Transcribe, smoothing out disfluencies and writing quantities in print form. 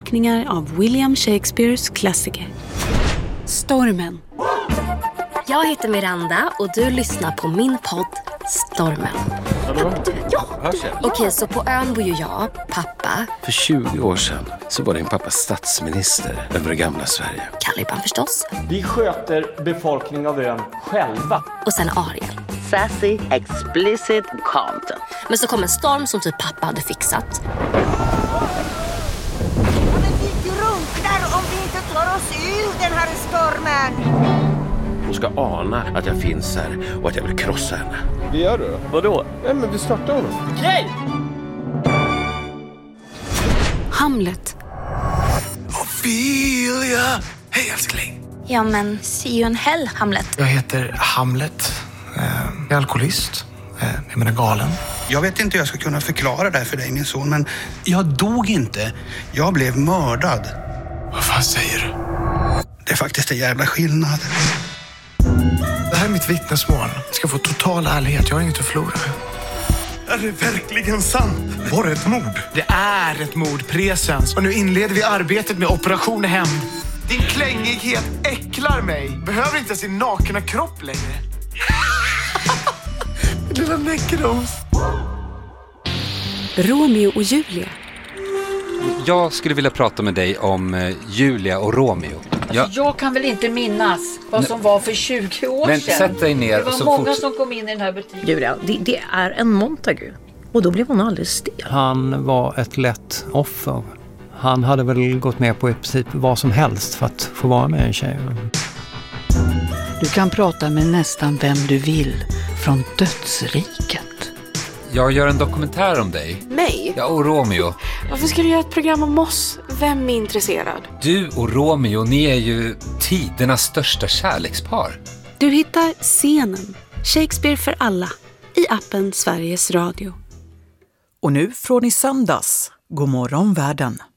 tolkningar av William Shakespeares klassiker. Stormen. Jag heter Miranda och du lyssnar på min podd Stormen. Ja. Okej, så på ön bor ju jag, pappa. För 20 år sedan så var din pappa statsminister över det gamla Sverige. Caliban förstås. Vi sköter befolkningen av ön själva. Och sen Ariel. Sassy, explicit content. Men så kom en storm som typ pappa hade fixat. Men vi drunknar om vi inte tar oss ur den här stormen. Hon ska ana att jag finns här och att jag vill krossa henne. Vi gör det då? Vadå? Nej, men vi startar honom. Okej! Hamlet. Ophelia! Hej älskling. Ja, men see you in hell, Hamlet. Jag heter Hamlet. Jag är alkoholist. Jag menar galen. Jag vet inte hur jag ska kunna förklara det här för dig, min son, men jag dog inte. Jag blev mördad. Vad fan säger du? Det är faktiskt en jävla skillnad. Det här är mitt vittnesmål. Jag ska få total ärlighet. Jag har inget att förlora. Är det verkligen sant? Var det ett mord? Det är ett mord, presens. Och nu inleder vi arbetet med Operation Hämnd. Din klängighet äcklar mig. Behöver inte sin nakna kropp längre. Lilla nekros. Romeo och Julia. Jag skulle vilja prata med dig om Julia och Romeo. Jag kan väl inte minnas vad som var för 20 år men sedan. Sätt dig ner. Det var många som kom in i den här butiken. Julia, det är en Montagu. Och då blev hon alldeles stel. Han var ett lätt offer. Han hade väl gått med på i princip vad som helst för att få vara med en tjej. Du kan prata med nästan vem du vill från dödsriket. Jag gör en dokumentär om dig. Mig? Ja, och Romeo. Varför ska du göra ett program om oss? Vem är intresserad? Du och Romeo, ni är ju tidernas största kärlekspar. Du hittar Scenen, Shakespeare för alla, i appen Sveriges Radio. Och nu från i söndags, God morgon världen.